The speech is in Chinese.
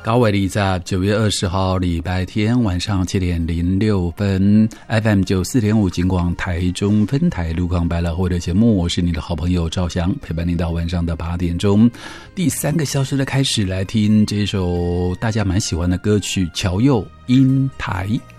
高伟丽在9月20号礼拜天晚上7点06分 FM 94.5警广台中分台路况百老汇的节目，我是你的好朋友赵翔，陪伴你到晚上的8点钟。第3个小时的开始，来听这首大家蛮喜欢的歌曲《侨佑英台》。